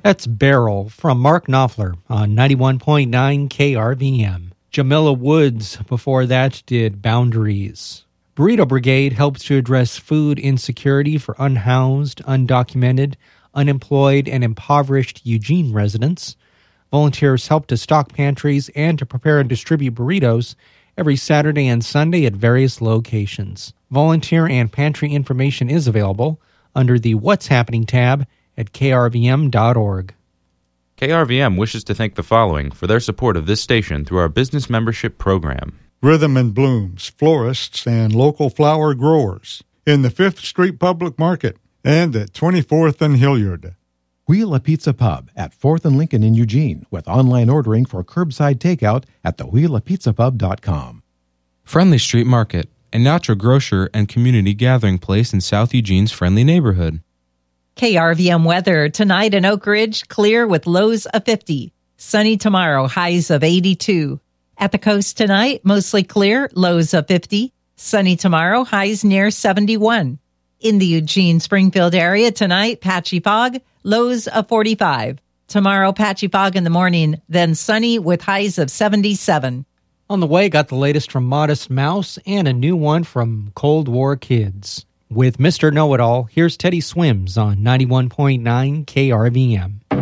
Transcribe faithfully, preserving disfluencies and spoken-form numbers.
That's Barrel from Mark Knopfler on ninety-one point nine K R V M. Jamila Woods before that did Boundaries. Burrito Brigade helps to address food insecurity for unhoused, undocumented, unemployed, and impoverished Eugene residents. Volunteers help to stock pantries and to prepare and distribute burritos every Saturday and Sunday at various locations. Volunteer and pantry information is available under the What's Happening tab at k r v m dot org. K R V M wishes to thank the following for their support of this station through our business membership program. Rhythm and Blooms, florists and local flower growers in the fifth Street Public Market and at twenty-fourth and Hilliard. Wheel a Pizza Pub at fourth and Lincoln in Eugene with online ordering for curbside takeout at the wheel a pizza pub dot com. Friendly Street Market, a natural grocer and community gathering place in South Eugene's friendly neighborhood. K R V M weather. Tonight in Oak Ridge, clear with lows of fifty. Sunny tomorrow, highs of eighty-two. At the coast tonight, mostly clear, lows of fifty. Sunny tomorrow, highs near seventy-one. In the Eugene-Springfield area tonight, patchy fog, lows of forty-five. Tomorrow, patchy fog in the morning, then sunny with highs of seventy-seven. On the way, got the latest from Modest Mouse and a new one from Cold War Kids. With Mister Know-It-All, here's Teddy Swims on ninety-one point nine K R V M.